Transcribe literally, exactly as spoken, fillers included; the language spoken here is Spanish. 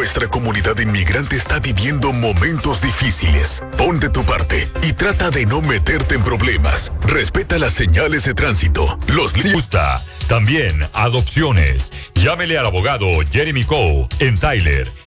Nuestra comunidad inmigrante está viviendo momentos difíciles. Pon de tu parte y trata de no meterte en problemas. Respeta las señales de tránsito. Los li- gusta. También adopciones. Llámele al abogado Jeremy Coe en Tyler